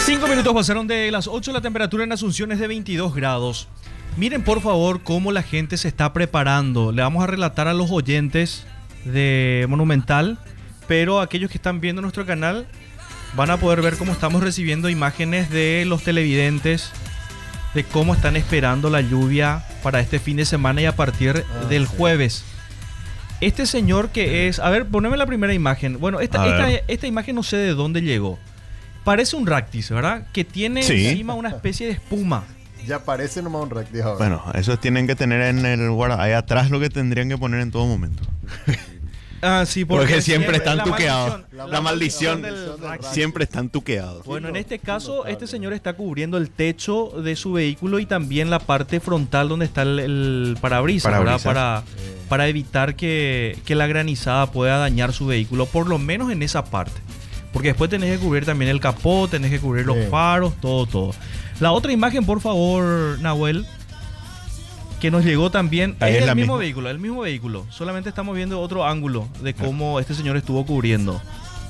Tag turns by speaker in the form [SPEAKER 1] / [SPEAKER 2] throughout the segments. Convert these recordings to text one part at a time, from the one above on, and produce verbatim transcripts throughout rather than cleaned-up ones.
[SPEAKER 1] Cinco minutos pasaron de las ocho, la temperatura en Asunción es de veintidós grados. Miren por favor cómo la gente se está preparando. Le vamos a relatar a los oyentes de Monumental, pero aquellos que están viendo nuestro canal van a poder ver cómo estamos recibiendo imágenes de los televidentes, de cómo están esperando la lluvia para este fin de semana y a partir ah, del sí. jueves. Este señor que es... A ver, poneme la primera imagen. Bueno, esta, esta, esta imagen no sé de dónde llegó. Parece un Ractis, ¿verdad? Que tiene sí. encima una especie de espuma.
[SPEAKER 2] Ya parece nomás un Ractis ahora.
[SPEAKER 3] Bueno, eso tienen que tener en el guarda. Ahí atrás lo que tendrían que poner en todo momento.
[SPEAKER 1] Ah, sí, porque,
[SPEAKER 3] porque siempre, siempre están tuqueados.
[SPEAKER 1] La,
[SPEAKER 3] la maldición,
[SPEAKER 1] maldición del
[SPEAKER 3] siempre están tuqueados.
[SPEAKER 1] Bueno, en este caso, este señor está cubriendo el techo de su vehículo y también la parte frontal donde está el, el parabrisas, ¿verdad? Para, para evitar que, que la granizada pueda dañar su vehículo, por lo menos en esa parte. Porque después tenés que cubrir también el capó, tenés que cubrir los faros, todo, todo. La otra imagen, por favor, Nahuel, que nos llegó también,
[SPEAKER 3] Ahí
[SPEAKER 1] es
[SPEAKER 3] es
[SPEAKER 1] el mismo
[SPEAKER 3] misma.
[SPEAKER 1] vehículo, el mismo vehículo. Solamente estamos viendo otro ángulo de cómo ah. este señor estuvo cubriendo.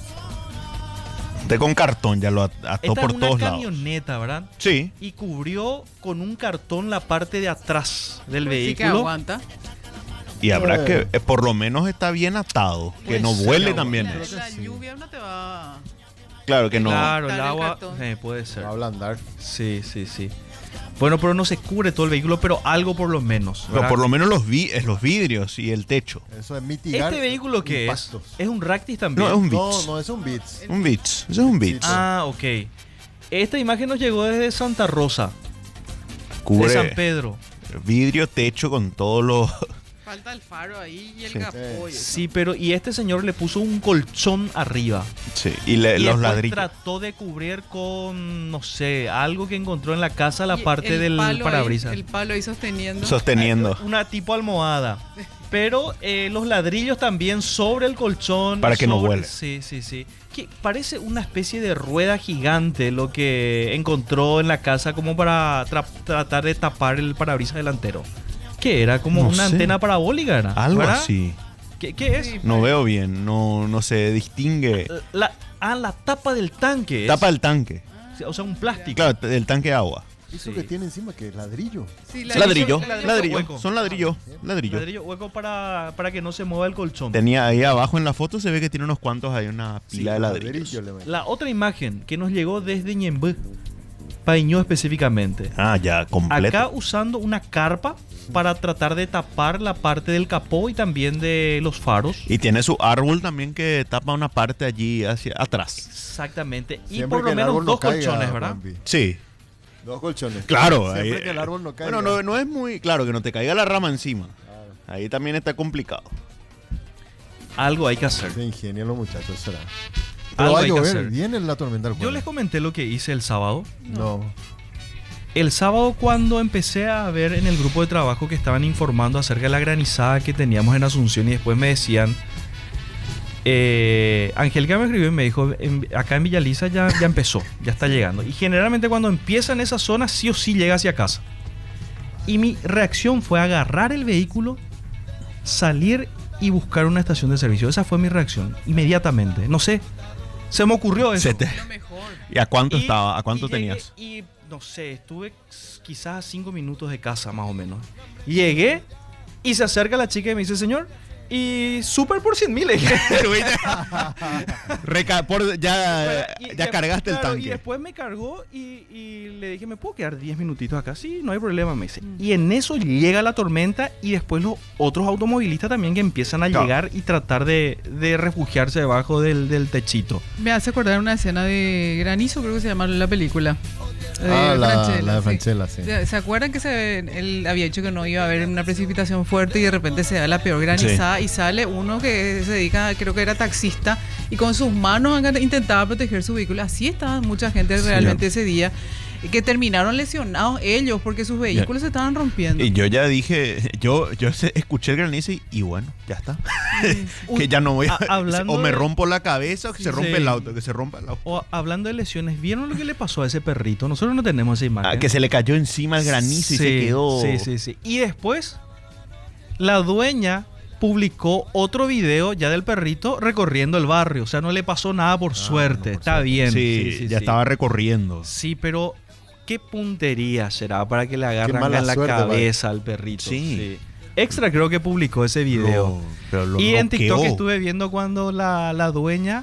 [SPEAKER 3] De con cartón, ya lo ató por todos lados. Esta es una
[SPEAKER 1] camioneta, ¿verdad?
[SPEAKER 3] Sí.
[SPEAKER 1] Y cubrió con un cartón la parte de atrás del pues vehículo.
[SPEAKER 4] Sí que aguanta.
[SPEAKER 3] Y habrá eh. que, eh, por lo menos está bien atado, pues que no vuele también.
[SPEAKER 4] La, la lluvia no te va...
[SPEAKER 3] Claro que no.
[SPEAKER 1] Claro, el agua eh, puede ser.
[SPEAKER 2] Va a ablandar.
[SPEAKER 1] Sí, sí, sí. Bueno, pero no se cubre todo el vehículo, pero algo por lo menos.
[SPEAKER 3] Pero por lo menos los, vi los vidrios y el techo.
[SPEAKER 2] Eso es mitigar.
[SPEAKER 1] ¿Este vehículo qué es? ¿Es un Ractis también?
[SPEAKER 3] No, es un Beats.
[SPEAKER 2] No, no, es un Beats.
[SPEAKER 3] Un Beats. Eso es un Beats.
[SPEAKER 1] Ah, ok. Esta imagen nos llegó desde Santa Rosa.
[SPEAKER 3] Cubre
[SPEAKER 1] de San Pedro.
[SPEAKER 3] Vidrio, techo con todos los...
[SPEAKER 4] Falta el faro ahí y el
[SPEAKER 3] sí.
[SPEAKER 4] capó. Y
[SPEAKER 1] sí, pero y este señor le puso un colchón arriba.
[SPEAKER 3] Sí, y, le,
[SPEAKER 1] y
[SPEAKER 3] los ladrillos.
[SPEAKER 1] Trató de cubrir con, no sé, algo que encontró en la casa, la parte del parabrisas.
[SPEAKER 4] El palo ahí sosteniendo.
[SPEAKER 3] Sosteniendo.
[SPEAKER 1] Una tipo almohada. Pero eh, los ladrillos también sobre el colchón.
[SPEAKER 3] Para que
[SPEAKER 1] sobre,
[SPEAKER 3] no vuele.
[SPEAKER 1] Sí, sí, sí. Que parece una especie de rueda gigante lo que encontró en la casa como para tra tratar de tapar el parabrisas delantero. ¿Qué era? ¿Como
[SPEAKER 3] no
[SPEAKER 1] una
[SPEAKER 3] sé.
[SPEAKER 1] antena parabólica? ¿Era?
[SPEAKER 3] Algo
[SPEAKER 1] ¿verdad?
[SPEAKER 3] así.
[SPEAKER 1] ¿Qué, qué es?
[SPEAKER 4] Sí,
[SPEAKER 3] no veo bien, no, no se distingue.
[SPEAKER 1] La, ah, la tapa del tanque.
[SPEAKER 3] Tapa
[SPEAKER 1] es.
[SPEAKER 3] del tanque.
[SPEAKER 1] O sea, un plástico.
[SPEAKER 3] Claro, el tanque de agua.
[SPEAKER 2] Eso
[SPEAKER 1] sí.
[SPEAKER 2] que tiene encima, que es ladrillo.
[SPEAKER 4] Sí,
[SPEAKER 3] ladrillo,
[SPEAKER 4] ladrillo,
[SPEAKER 3] ladrillo.
[SPEAKER 1] hueco.
[SPEAKER 3] Son ladrillos, ladrillo.
[SPEAKER 1] Ladrillo hueco para, para que no se mueva el colchón.
[SPEAKER 3] Tenía ahí abajo en la foto, se ve que tiene unos cuantos, hay una pila
[SPEAKER 1] sí,
[SPEAKER 3] de ladrillos.
[SPEAKER 2] Ladrillo,
[SPEAKER 1] la otra imagen que nos llegó desde Ñemby, Pañó específicamente.
[SPEAKER 3] Ah, ya, completo.
[SPEAKER 1] Acá usando una carpa para tratar de tapar la parte del capó y también de los faros.
[SPEAKER 3] Y tiene su árbol también que tapa una parte allí hacia atrás.
[SPEAKER 1] Exactamente. Y
[SPEAKER 2] Siempre
[SPEAKER 1] por lo
[SPEAKER 2] el
[SPEAKER 1] menos
[SPEAKER 2] árbol
[SPEAKER 1] dos
[SPEAKER 2] no caiga,
[SPEAKER 1] colchones, ¿verdad?
[SPEAKER 2] Juanpi.
[SPEAKER 3] Sí.
[SPEAKER 2] Dos colchones.
[SPEAKER 3] Claro.
[SPEAKER 2] Siempre
[SPEAKER 3] ahí,
[SPEAKER 2] que el árbol no caiga.
[SPEAKER 3] Bueno, no, no es muy... Claro, que no te caiga la rama encima. Claro. Ahí también está complicado.
[SPEAKER 1] Algo hay que hacer.
[SPEAKER 2] Se ingenian los muchachos, será. Pero
[SPEAKER 1] Algo
[SPEAKER 2] va a
[SPEAKER 1] hay que
[SPEAKER 2] llover,
[SPEAKER 1] hacer.
[SPEAKER 2] viene la tormenta.
[SPEAKER 1] Yo les comenté lo que hice el sábado.
[SPEAKER 2] No.
[SPEAKER 1] El sábado cuando empecé a ver en el grupo de trabajo que estaban informando acerca de la granizada que teníamos en Asunción y después me decían, eh, Angélica me escribió y me dijo, en, acá en Villaliza ya, ya empezó, ya está llegando. Y generalmente cuando empieza en esa zona sí o sí llega hacia casa. Y mi reacción fue agarrar el vehículo, salir y buscar una estación de servicio. Esa fue mi reacción, inmediatamente. No sé, se me ocurrió eso.
[SPEAKER 3] Se te... ¿Y a cuánto
[SPEAKER 1] Y-
[SPEAKER 3] estaba? ¿A cuánto
[SPEAKER 1] y llegué-
[SPEAKER 3] tenías?
[SPEAKER 1] Y no sé, estuve quizás a cinco minutos de casa más o menos. Llegué y se acerca la chica y me dice, señor, y súper por cien mil. le dije.
[SPEAKER 3] Reca por, ya
[SPEAKER 1] Y
[SPEAKER 3] ya
[SPEAKER 1] de-
[SPEAKER 3] cargaste
[SPEAKER 1] claro,
[SPEAKER 3] el tanque.
[SPEAKER 1] Y después me cargó y, y le dije, ¿me puedo quedar diez minutitos acá? Sí, no hay problema, me dice. Y en eso llega la tormenta y después los otros automovilistas también que empiezan a
[SPEAKER 3] Claro.
[SPEAKER 1] llegar y tratar de, de refugiarse debajo del, del techito.
[SPEAKER 4] Me hace acordar una escena de Granizo, creo que se llama la película. De
[SPEAKER 2] Ah, la,
[SPEAKER 4] Franchella,
[SPEAKER 2] la de
[SPEAKER 4] sí.
[SPEAKER 2] Franchella, sí.
[SPEAKER 4] ¿Se se acuerdan que se, él había dicho que no iba a haber una precipitación fuerte y de repente se da la peor granizada y sale uno que se dedica, creo que era taxista, y con sus manos intentaba proteger su vehículo? Así estaba mucha gente
[SPEAKER 3] Sí.
[SPEAKER 4] realmente ese día, y que terminaron lesionados ellos porque sus vehículos se estaban rompiendo.
[SPEAKER 3] Y yo ya dije, yo, yo se- escuché el granizo y, y bueno, ya está.
[SPEAKER 1] Uy,
[SPEAKER 3] que ya no voy a...
[SPEAKER 1] a- hablando
[SPEAKER 3] o me
[SPEAKER 1] de-
[SPEAKER 3] rompo la cabeza o que se rompe
[SPEAKER 1] Sí.
[SPEAKER 3] el auto, que se rompa el auto.
[SPEAKER 1] O hablando de lesiones, ¿vieron lo que le pasó a ese perrito? Nosotros no tenemos esa imagen.
[SPEAKER 3] Ah, que se le cayó encima el granizo y
[SPEAKER 1] Sí,
[SPEAKER 3] se quedó...
[SPEAKER 1] Sí, sí, sí. Y después, la dueña publicó otro video ya del perrito recorriendo el barrio. O sea, no le pasó nada por
[SPEAKER 2] Ah,
[SPEAKER 1] suerte.
[SPEAKER 2] no, por
[SPEAKER 1] Está
[SPEAKER 2] suerte.
[SPEAKER 1] bien.
[SPEAKER 3] Sí, ya estaba recorriendo.
[SPEAKER 1] Sí, pero qué puntería será para que le agarran
[SPEAKER 2] mala
[SPEAKER 1] en la
[SPEAKER 2] suerte,
[SPEAKER 1] cabeza al perrito.
[SPEAKER 3] Sí.
[SPEAKER 1] Extra creo que publicó ese video.
[SPEAKER 3] Lo- pero lo
[SPEAKER 1] y en TikTok
[SPEAKER 3] noqueó.
[SPEAKER 1] estuve viendo cuando la, la dueña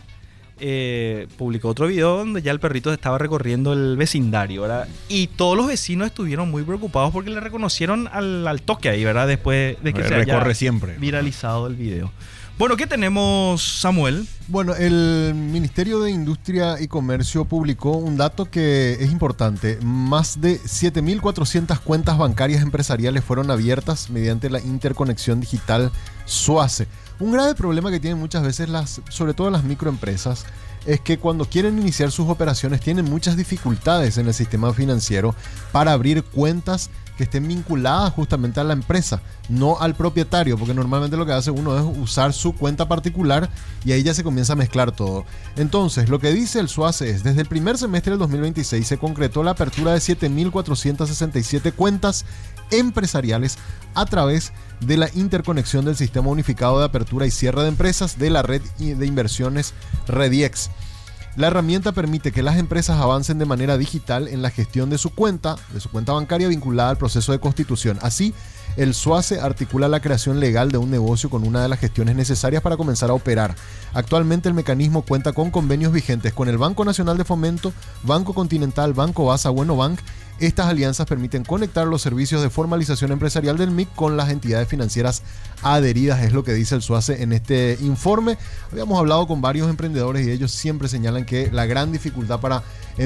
[SPEAKER 1] eh, publicó otro video donde ya el perrito estaba recorriendo el vecindario, ¿verdad? Y todos los vecinos estuvieron muy preocupados porque le reconocieron al, al toque ahí, ¿verdad? Después de que se haya
[SPEAKER 3] Recorre siempre.
[SPEAKER 1] viralizado el video. Bueno, ¿qué tenemos, Samuel?
[SPEAKER 2] Bueno, el Ministerio de Industria y Comercio publicó un dato que es importante. Más de siete mil cuatrocientas cuentas bancarias empresariales fueron abiertas mediante la interconexión digital SUACE. Un grave problema que tienen muchas veces las, sobre todo las microempresas, es que cuando quieren iniciar sus operaciones tienen muchas dificultades en el sistema financiero para abrir cuentas que estén vinculadas justamente a la empresa, no al propietario, porque normalmente lo que hace uno es usar su cuenta particular y ahí ya se comienza a mezclar todo. Entonces, lo que dice el SUACE es, desde el primer semestre del dos mil veintiséis se concretó la apertura de siete mil cuatrocientas sesenta y siete cuentas empresariales a través de la interconexión del Sistema Unificado de Apertura y Cierre de Empresas de la Red de Inversiones REDIEX. La herramienta permite que las empresas avancen de manera digital en la gestión de su cuenta, de su cuenta bancaria vinculada al proceso de constitución. Así, el SUACE articula la creación legal de un negocio con una de las gestiones necesarias para comenzar a operar. Actualmente el mecanismo cuenta con convenios vigentes con el Banco Nacional de Fomento, Banco Continental, Banco Basa, Buenobank. Estas alianzas permiten conectar los servicios de formalización empresarial del M I C con las entidades financieras adheridas, es lo que dice el SUACE en este informe. Habíamos hablado con varios emprendedores y ellos siempre señalan que la gran dificultad para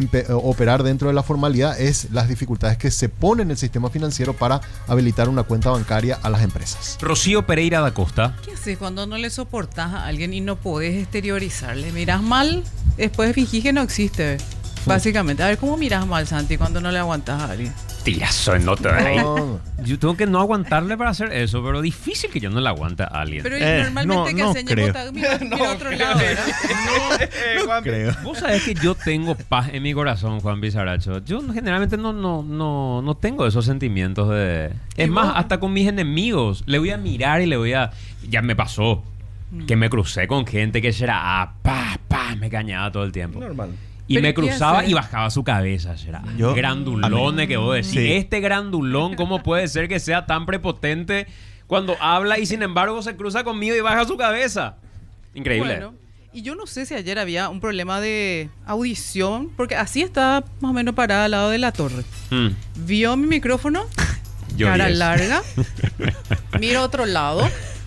[SPEAKER 2] operar dentro de la formalidad es las dificultades que se ponen en el sistema financiero para habilitar una cuenta bancaria a las empresas.
[SPEAKER 5] Rocío Pereira da Costa.
[SPEAKER 4] ¿Qué haces cuando no le soportás a alguien y no podés exteriorizarle? Mirás mal, después fingís que no existe. Básicamente, a ver, ¿cómo miras mal, Santi, cuando no le aguantas a alguien?
[SPEAKER 5] Tirazo en nota de ahí.
[SPEAKER 2] No,
[SPEAKER 5] Yo tengo que no aguantarle para hacer eso, pero difícil que yo no le aguante a alguien.
[SPEAKER 4] Pero
[SPEAKER 3] Eh,
[SPEAKER 4] normalmente
[SPEAKER 3] no,
[SPEAKER 4] que
[SPEAKER 3] no
[SPEAKER 4] enseñe
[SPEAKER 3] creo.
[SPEAKER 4] bota- mira, mira a otro lado, ¿verdad?
[SPEAKER 1] Juan,
[SPEAKER 3] Creo.
[SPEAKER 5] Vos sabés que yo tengo paz en mi corazón, Juan Pizarracho. Yo no- generalmente no, no, no, no tengo esos sentimientos de...
[SPEAKER 4] ¿Y
[SPEAKER 5] Es más,
[SPEAKER 4] vos?
[SPEAKER 5] hasta con mis enemigos. Le voy a mirar y le voy a... Ya me pasó. Que me crucé con gente que será... Ah, pa, pa, me cañaba todo el tiempo.
[SPEAKER 1] normal.
[SPEAKER 5] Y
[SPEAKER 4] ¿Pero
[SPEAKER 5] me
[SPEAKER 4] qué
[SPEAKER 5] cruzaba
[SPEAKER 4] hace?
[SPEAKER 5] y bajaba su cabeza. Será
[SPEAKER 3] Yo-
[SPEAKER 5] grandulones que vos decís.
[SPEAKER 3] Sí.
[SPEAKER 5] Este grandulón, ¿cómo puede ser que sea tan prepotente cuando habla y sin embargo se cruza conmigo y baja su cabeza? Increíble.
[SPEAKER 4] Bueno, y yo no sé si ayer había un problema de audición, porque así estaba más o menos parada al lado de la torre.
[SPEAKER 5] Mm.
[SPEAKER 4] Vio mi micrófono,
[SPEAKER 5] Yo
[SPEAKER 4] cara
[SPEAKER 5] vi eso.
[SPEAKER 4] larga, mira a otro lado,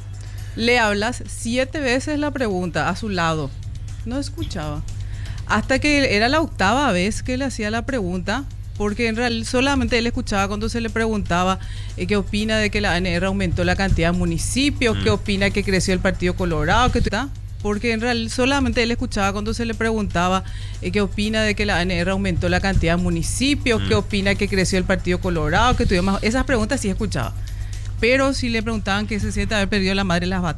[SPEAKER 4] le hablas siete veces la pregunta a su lado. No escuchaba. Hasta que era la octava vez que le hacía la pregunta, porque en realidad solamente él escuchaba cuando se le preguntaba eh, qué opina de que la A N R aumentó la cantidad de municipios,
[SPEAKER 5] Mm.
[SPEAKER 4] qué opina que creció el Partido Colorado, que está. Porque en realidad solamente él escuchaba cuando se le preguntaba eh, qué opina de que la A N R aumentó la cantidad de municipios,
[SPEAKER 5] Mm.
[SPEAKER 4] qué opina que creció el Partido Colorado, que tuvimos más. Esas preguntas sí escuchaba. Pero si le preguntaban que se siente haber perdido la madre en las batallas,